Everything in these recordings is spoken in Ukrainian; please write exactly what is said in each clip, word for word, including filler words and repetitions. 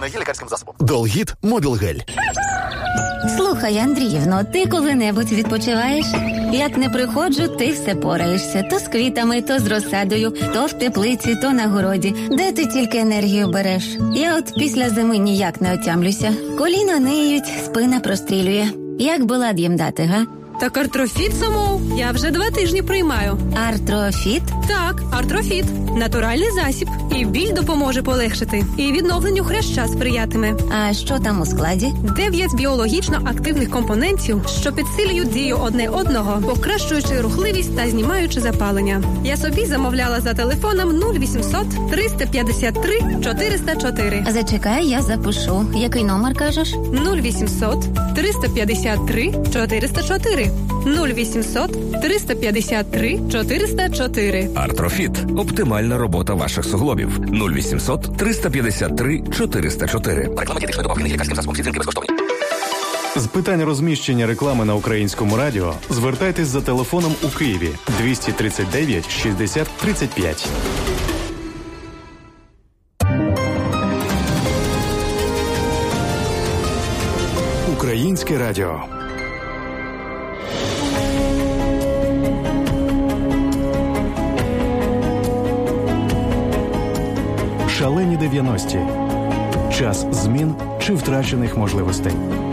не є лікарським засобом. Долгіт Мобілгель. Слухай, Андріївно, ти коли-небудь відпочиваєш? Як не приходжу, ти все пораєшся. То з квітами, то з розсадою, то в теплиці, то на городі. Де ти тільки енергію береш? Я от після зими ніяк не отямлюся. Коліна ниють, спина прострілює. Як би лад їм дати, га? Так Артрофіт, Сомов, я вже два тижні приймаю. Артрофіт? Так, Артрофіт. Натуральний засіб. І біль допоможе полегшити. І відновленню хряща сприятиме. А що там у складі? Дев'ять біологічно активних компонентів, що підсилюють дію одне одного, покращуючи рухливість та знімаючи запалення. Я собі замовляла за телефоном нуль вісімсот триста п'ятдесят три чотириста чотири. Зачекай, я запишу. Який номер кажеш? нуль вісімсот триста п'ятдесят три чотириста чотири. нуль вісімсот триста п'ятдесят три чотириста чотири. Артрофіт. Оптимальна робота ваших суглобів. нуль вісімсот триста п'ятдесят три чотириста чотири. Реклама дієтичної добавки не є лікарським засобом. Всі дзвінки безкоштовні. З питань розміщення реклами на Українському радіо звертайтесь за телефоном у Києві двісті тридцять дев'ять шістдесят тридцять п'ять. Українське радіо. Шалені дев'яності. Час змін чи втрачених можливостей.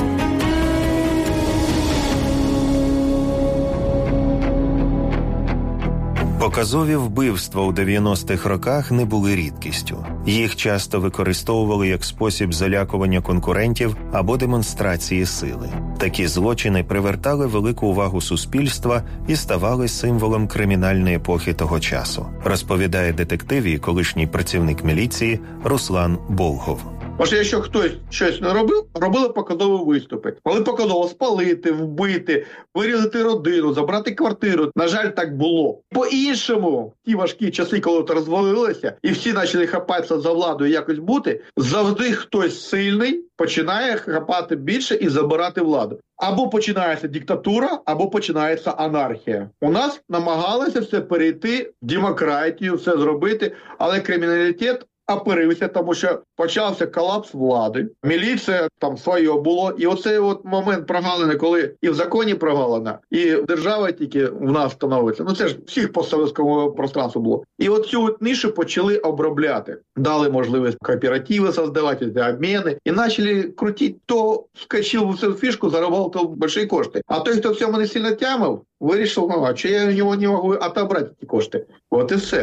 Показові вбивства у дев'яностих роках не були рідкістю. Їх часто використовували як спосіб залякування конкурентів або демонстрації сили. Такі злочини привертали велику увагу суспільства і ставали символом кримінальної епохи того часу, розповідає детектив і колишній працівник міліції Руслан Болгов. Може, якщо хтось щось не робив, робили показові виступи. Могли показово спалити, вбити, вирізати родину, забрати квартиру. На жаль, так було. По-іншому, ті важкі часи, коли це розвалилося, і всі почали хапатися за владу і якось бути, завжди хтось сильний починає хапати більше і забирати владу. Або починається диктатура, або починається анархія. У нас намагалися все перейти в демократію, все зробити, але криміналітет оперився, тому що почався колапс влади. Міліція там своє було. І оцей от момент прогалини, коли і в законі прогалина, і держава тільки в нас становиться. Ну це ж всіх постсовєтському пространству було. І от цю от нишу почали обробляти. Дали можливість кооперативи создавати, обміни. І почали крутити, то вскочив в цю фішку, заробив то великі кошти. А той, хто в цьому не сильно тямив, вирішив, ну, а чи я у нього не можу отобрати ті кошти. От і все.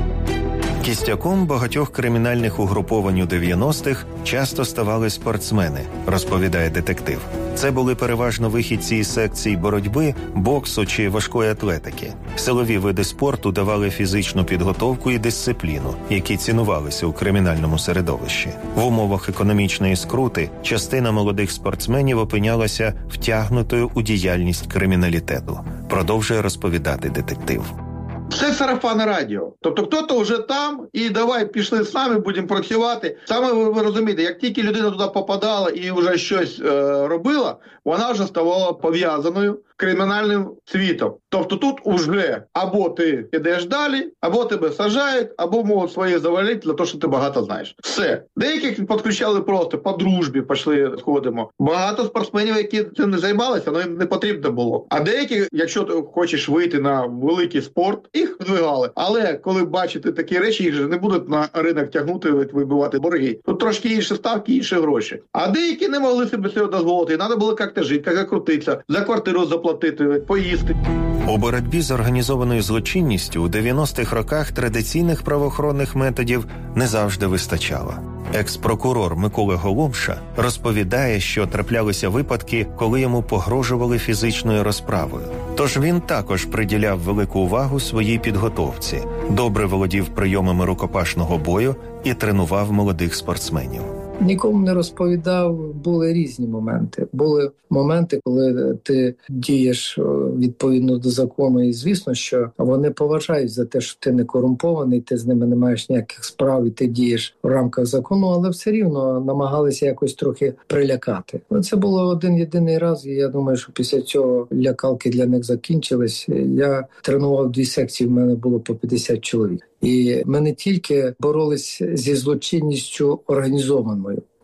Кістяком багатьох кримінальних угруповань у дев'яностих часто ставали спортсмени, розповідає детектив. Це були переважно вихідці із секцій боротьби, боксу чи важкої атлетики. Силові види спорту давали фізичну підготовку і дисципліну, які цінувалися у кримінальному середовищі. В умовах економічної скрути частина молодих спортсменів опинялася втягнутою у діяльність криміналітету, продовжує розповідати детектив. Це сарафанне радіо. Тобто хто-то вже там, і давай пішли з нами, будемо працювати. Саме ви, ви розумієте, як тільки людина туди попадала і вже щось е, робила, вона вже ставала пов'язаною кримінальним світом. Тобто тут уже або ти йдеш далі, або тебе саджають, або можуть свої завалити для того, що ти багато знаєш. Все. Деяких підключали просто по дружбі, пішли, сходимо. Багато спортсменів, які цим не займалися, але їм не потрібно було. А деякі, якщо ти хочеш вийти на великий спорт, їх вдвигали. Але коли бачите такі речі, їх же не будуть на ринок тягнути, вибивати борги. Тут трошки інші ставки, інші гроші. А деякі не могли собі цього дозволити. І треба було як-то жити, як крутитися, за квартиру заплатити, поїсти. У боротьбі з організованою злочинністю у дев'яностих роках традиційних правоохоронних методів не завжди вистачало. Екс-прокурор Микола Голомша розповідає, що траплялися випадки, коли йому погрожували фізичною розправою. Тож він також приділяв велику увагу своїй підготовці, добре володів прийомами рукопашного бою і тренував молодих спортсменів. Нікому не розповідав, були різні моменти. Були моменти, коли ти дієш відповідно до закону, і звісно, що вони поважають за те, що ти не корумпований, ти з ними не маєш ніяких справ, і ти дієш в рамках закону, але все рівно намагалися якось трохи прилякати. Це було один-єдиний раз, і я думаю, що після цього лякалки для них закінчились. Я тренував дві секції, в мене було по п'ятдесят чоловік. І ми не тільки боролись зі злочинністю організованою,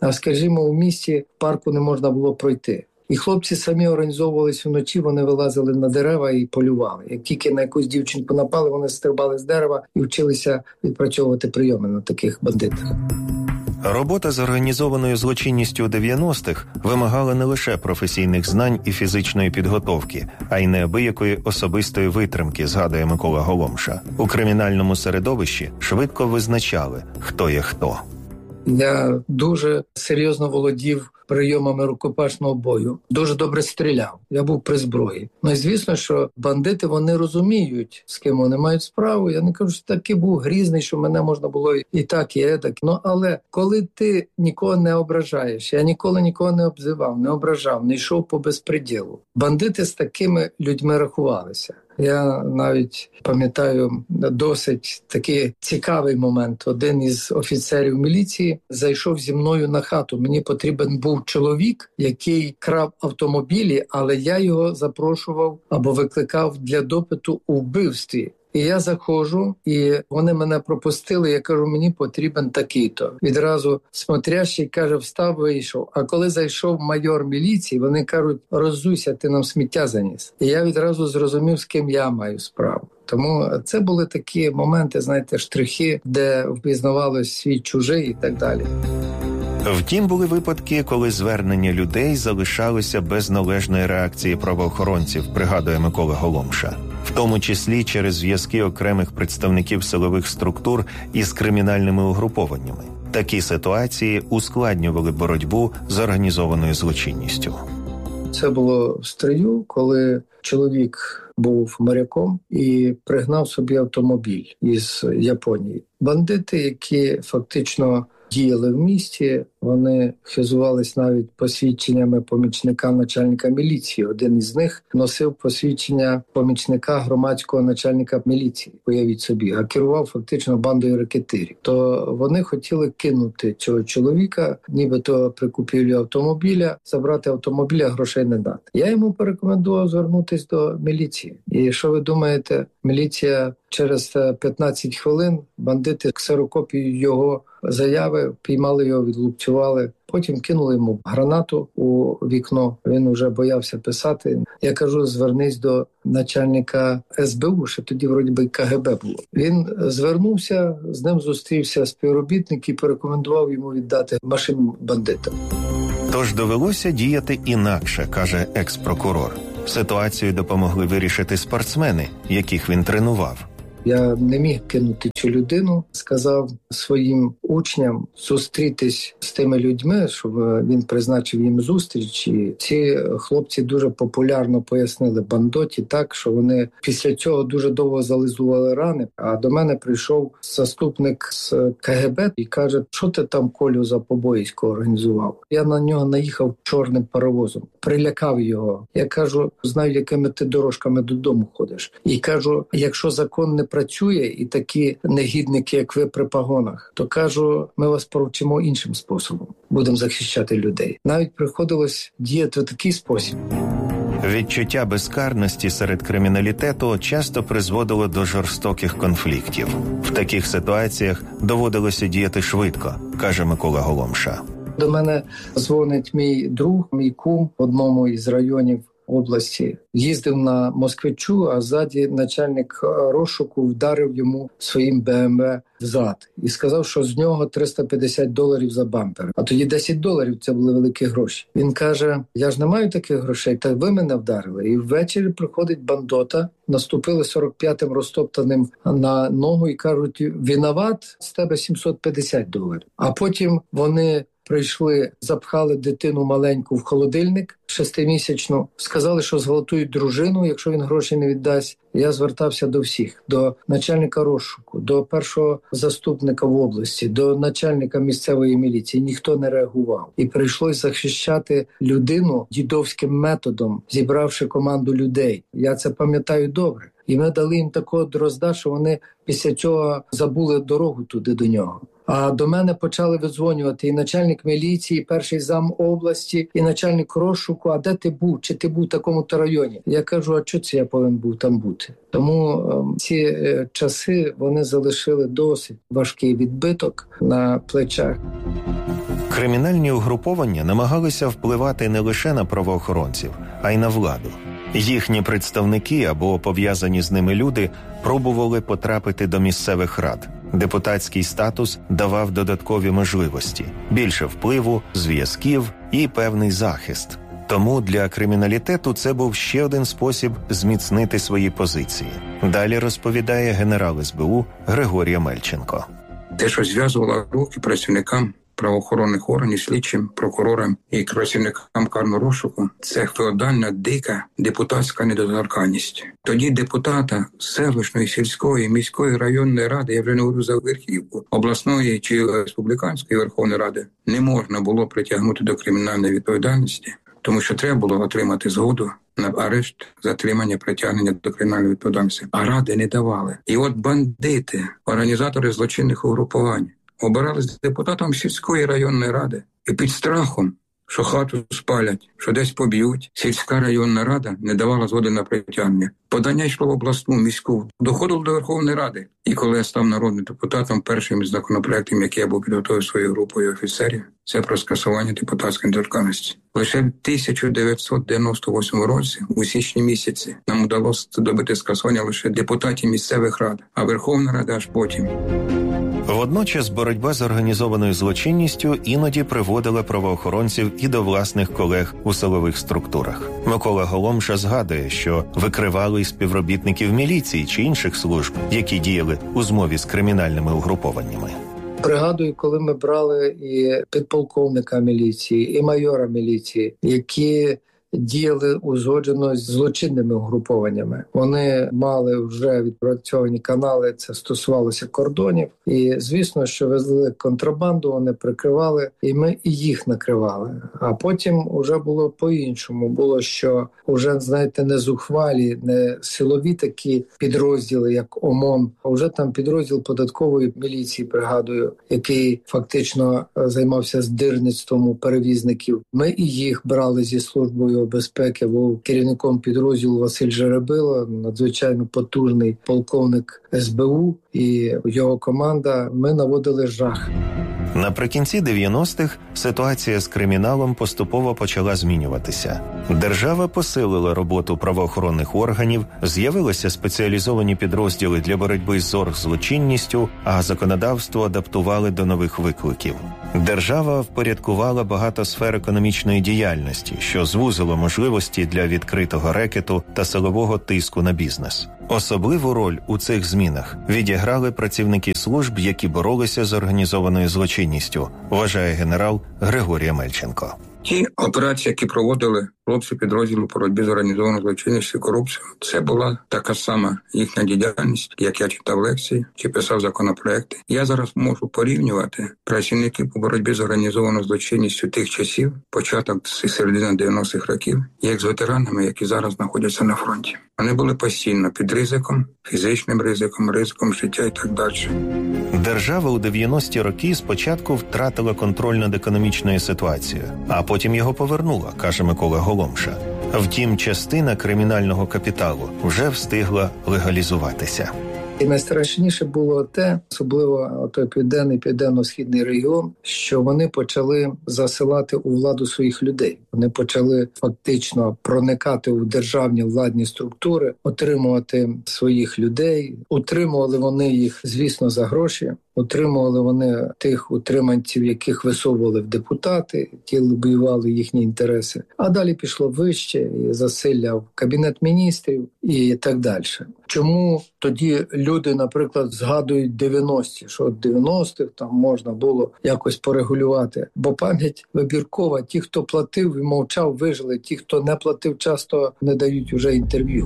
А, скажімо, у місті в парку не можна було пройти. І хлопці самі організовувалися вночі, вони вилазили на дерева і полювали. Як тільки на якусь дівчинку напали, вони стрибали з дерева і вчилися відпрацьовувати прийоми на таких бандитах. Робота з організованою злочинністю у дев'яностих вимагала не лише професійних знань і фізичної підготовки, а й неабиякої особистої витримки, згадує Микола Голомша. У кримінальному середовищі швидко визначали, хто є хто. Я дуже серйозно володів прийомами рукопашного бою. Дуже добре стріляв. Я був при зброї. Ну і звісно, що бандити, вони розуміють, з ким вони мають справу. Я не кажу, що такий був грізний, що мене можна було і так, і етак. Ну, але коли ти нікого не ображаєш, я ніколи нікого не обзивав, не ображав, не йшов по безпреділу. Бандити з такими людьми рахувалися. Я навіть пам'ятаю досить такий цікавий момент. Один із офіцерів міліції зайшов зі мною на хату. Мені потрібен був чоловік, який крав автомобілі, але я його запрошував або викликав для допиту у вбивстві. І я заходжу, і вони мене пропустили, я кажу, мені потрібен такий-то. Відразу смотрящий каже, встав, вийшов. А коли зайшов майор міліції, вони кажуть, роззуйся, ти нам сміття заніс. І я відразу зрозумів, з ким я маю справу. Тому це були такі моменти, знаєте, штрихи, де впізнавалось свій чужий і так далі. Втім, були випадки, коли звернення людей залишалися без належної реакції правоохоронців, пригадує Микола Голомша. В тому числі через зв'язки окремих представників силових структур із кримінальними угрупованнями. Такі ситуації ускладнювали боротьбу з організованою злочинністю. Це було в Стрию, коли чоловік був моряком і пригнав собі автомобіль із Японії. Бандити, які фактично діяли в місті, вони хизувались навіть посвідченнями помічника начальника міліції. Один із них носив посвідчення помічника громадського начальника міліції, уявіть собі, а керував фактично бандою рекетирів. То вони хотіли кинути цього чоловіка, нібито при купівлі автомобіля, забрати автомобіля, грошей не дати. Я йому порекомендував звернутися до міліції. І що ви думаєте, міліція через п'ятнадцять хвилин, бандити ксерокопію його заяви, піймали його, відлупцювали. Потім кинули йому гранату у вікно. Він вже боявся писати. Я кажу, звернись до начальника ес бе у, ще тоді вроді би ка ге бе було. Він звернувся, з ним зустрівся співробітник і порекомендував йому віддати машину бандитам. Тож довелося діяти інакше, каже екс-прокурор. Ситуацію допомогли вирішити спортсмени, яких він тренував. Я не міг кинути цю людину, сказав своїм учням зустрітись з тими людьми, щоб він призначив їм зустріч. І ці хлопці дуже популярно пояснили бандоті так, що вони після цього дуже довго зализували рани. А до мене прийшов заступник з ка ге бе і каже, що ти там, Колю, за побоїсько організував? Я на нього наїхав чорним паровозом, прилякав його. Я кажу, знаю, якими ти дорожками додому ходиш. І кажу, якщо закон не працює і такі негідники, як ви, при погонах, то кажу, ми вас провчимо іншим способом. Будемо захищати людей. Навіть приходилось діяти в такий спосіб. Відчуття безкарності серед криміналітету часто призводило до жорстоких конфліктів. В таких ситуаціях доводилося діяти швидко, каже Микола Голомша. До мене дзвонить мій друг, мій кум в одному із районів області. Їздив на Москвичу, а ззаді начальник розшуку вдарив йому своїм бе ем ве в зад. І сказав, що з нього триста п'ятдесят доларів за бампер. А тоді десять доларів – це були великі гроші. Він каже, я ж не маю таких грошей, так ви мене вдарили. І ввечері приходить бандота, наступили сорок п'ятим розтоптаним на ногу і кажуть, виноват, з тебе сімсот п'ятдесят доларів. А потім вони прийшли, запхали дитину маленьку в холодильник, шестимісячну, сказали, що зґвалтують дружину, якщо він гроші не віддасть. Я звертався до всіх, до начальника розшуку, до першого заступника в області, до начальника місцевої міліції. Ніхто не реагував. І прийшлось захищати людину дідовським методом, зібравши команду людей. Я це пам'ятаю добре. І ми дали їм такого дрозда, що вони після цього забули дорогу туди до нього. А до мене почали видзвонювати і начальник міліції, і перший зам області, і начальник розшуку. А де ти був? Чи ти був в такому-то районі? Я кажу, а чого це я повинен був там бути? Тому е, ці е, часи, вони залишили досить важкий відбиток на плечах. Кримінальні угруповання намагалися впливати не лише на правоохоронців, а й на владу. Їхні представники або пов'язані з ними люди пробували потрапити до місцевих рад. Депутатський статус давав додаткові можливості, більше впливу, зв'язків і певний захист. Тому для криміналітету це був ще один спосіб зміцнити свої позиції. Далі розповідає генерал ес бе у Григорій Мельченко. Те, що зв'язувало руки працівникам правоохоронних органів, слідчим, прокурорам і працівникам карного розшуку, це феодальна, дика депутатська недоторканність. Тоді депутата селищної, сільської, міської, районної ради, я вже не говорю за верхівку, обласної чи республіканської Верховної Ради, не можна було притягнути до кримінальної відповідальності, тому що треба було отримати згоду на арешт, затримання, притягнення до кримінальної відповідальності. А ради не давали. І от бандити, організатори злочинних угрупувань, обирались депутатом сільської районної ради. І під страхом, що хату спалять, що десь поб'ють, сільська районна рада не давала згоди на притягнення. Подання йшло в обласну, міську, доходило до Верховної Ради. І коли я став народним депутатом, першим законопроектом, який я був підготовив своєю групою офіцерів, це про скасування депутатської недоторканності. Лише в тисяча дев'ятсот дев'яносто восьмому році, у січні місяці, нам вдалося добити скасування лише депутатів місцевих рад, а Верховна Рада аж потім. Водночас боротьба з організованою злочинністю іноді приводила правоохоронців і до власних колег у силових структурах. Микола Голомша згадує, що викривали й співробітників міліції чи інших служб, які діяли у змові з кримінальними угрупованнями. Пригадую, коли ми брали і підполковника міліції, і майора міліції, які діяли узгоджено з злочинними угрупованнями. Вони мали вже відпрацьовані канали, це стосувалося кордонів. І, звісно, що везли контрабанду, вони прикривали, і ми і їх накривали. А потім вже було по-іншому. Було, що вже, знаєте, не зухвалі, не силові такі підрозділи, як ОМОН, а вже там підрозділ податкової міліції, пригадую, який фактично займався здирництвом у перевізників. Ми і їх брали зі службою безпеки, був керівником підрозділу Василь Жеребило, надзвичайно потужний полковник ес бе у, і його команда. Ми наводили жах. Наприкінці дев'яностих ситуація з криміналом поступово почала змінюватися. Держава посилила роботу правоохоронних органів, з'явилися спеціалізовані підрозділи для боротьби з оргзлочинністю, а законодавство адаптували до нових викликів. Держава впорядкувала багато сфер економічної діяльності, що звузило можливості для відкритого рекету та силового тиску на бізнес. Особливу роль у цих змінах відіграли працівники служб, які боролися з організованою злочинністю, вважає генерал Григорій Мельченко. Ті операції, які проводили хлопці підрозділу по боротьбі з організованою злочинністю і корупцією, це була така сама їхня діяльність, як я читав лекції чи писав законопроекти. Я зараз можу порівнювати працівників по боротьбі з організованою злочинністю тих часів, початок з середини дев'яностих років, як з ветеранами, які зараз знаходяться на фронті. Вони були постійно під ризиком, фізичним ризиком, ризиком життя і так далі. Держава у дев'яності роки спочатку втратила контроль над економічною ситуацією, а потім його повернула, каже Микола Голомша. Втім, частина кримінального капіталу вже встигла легалізуватися. І найстрашніше було те, особливо той південний, південно-східний регіон, що вони почали засилати у владу своїх людей. Вони почали фактично проникати у державні владні структури, отримувати своїх людей. Утримували вони їх, звісно, за гроші. Утримували вони тих утриманців, яких висовували в депутати, ті лобіювали їхні інтереси. А далі пішло вище, і засилля в Кабінет міністрів і так далі. Чому тоді люди, наприклад, згадують дев'яності, що в дев'яностих там можна було якось порегулювати? Бо пам'ять вибіркова. Ті, хто платив і мовчав, вижили. Ті, хто не платив, часто не дають уже інтерв'ю.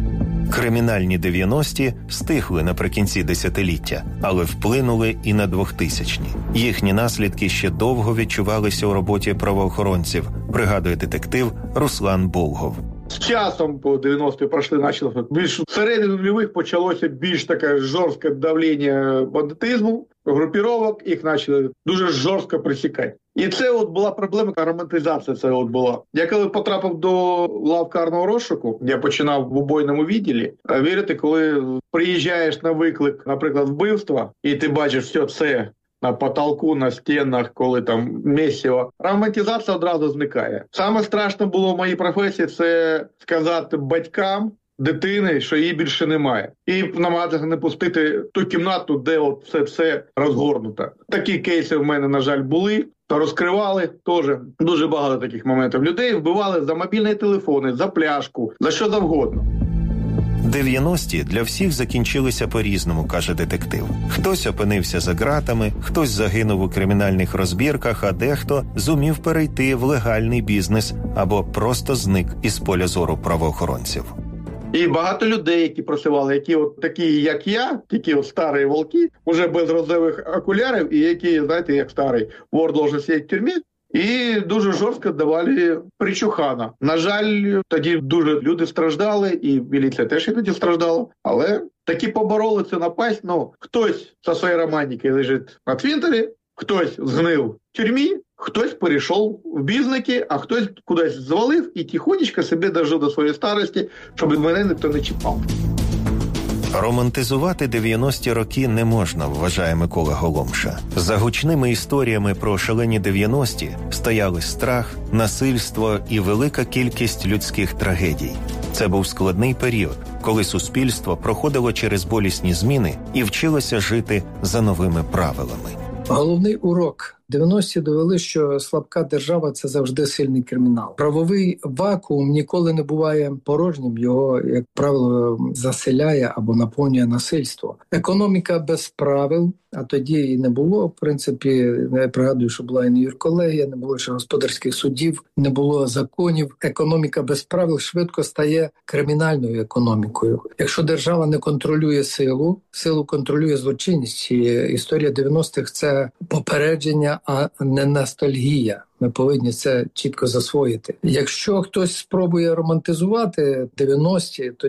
Кримінальні дев'яності стихли наприкінці десятиліття, але вплинули і на двохтисячні. Їхні наслідки ще довго відчувалися у роботі правоохоронців, пригадує детектив Руслан Болгов. З часом по дев'яності пройшли, почалося більш середини нульових почалося більш таке жорстке давлення бандитизму, групіровок, їх почали дуже жорстко присікати. І це от була проблема, романтизація це от була. Я коли потрапив до лав карного розшуку, я починав в убойному відділі, вірите, коли приїжджаєш на виклик, наприклад, вбивства, і ти бачиш, все це на потолку, на стінах, коли там місиво. Романтизація одразу зникає. Саме страшне було в моїй професії – це сказати батькам дитини, що її більше немає. І намагатися не пустити ту кімнату, де от це все розгорнуто. Такі кейси в мене, на жаль, були. Та розкривали теж дуже багато таких моментів. Людей вбивали за мобільні телефони, за пляшку, за що завгодно. дев'яності для всіх закінчилися по-різному, каже детектив. Хтось опинився за ґратами, хтось загинув у кримінальних розбірках, а дехто зумів перейти в легальний бізнес або просто зник із поля зору правоохоронців. І багато людей, які працювали, які от такі, як я, такі от старі волки, уже без розових окулярів, і які, знаєте, як старий вор должен сидіти в тюрмі, і дуже жорстко давали причухана. На жаль, тоді дуже люди страждали, і міліція теж тоді страждала, але таки побороли цю напасть. Ну, хтось зі своєю романтикою лежить на цвинтарі, хтось згнив в тюрмі, хтось перейшов в бізники, а хтось кудись звалив і тихонечко собі дожив до своєї старості, щоб мене ніхто не чіпав. Романтизувати дев'яності роки не можна, вважає Микола Голомша. За гучними історіями про шалені дев'яності стояли страх, насильство і велика кількість людських трагедій. Це був складний період, коли суспільство проходило через болісні зміни і вчилося жити за новими правилами. Головний урок. дев'яності довели, що слабка держава – це завжди сильний кримінал. Правовий вакуум ніколи не буває порожнім, його, як правило, заселяє або наповнює насильство. Економіка без правил, а тоді і не було, в принципі, я пригадую, що була і не юрколегія, не було ще господарських судів, не було законів. Економіка без правил швидко стає кримінальною економікою. Якщо держава не контролює силу, силу контролює злочинність. І історія дев'яностих – це попередження, а не ностальгія. Ми повинні це чітко засвоїти. Якщо хтось спробує романтизувати дев'яності, то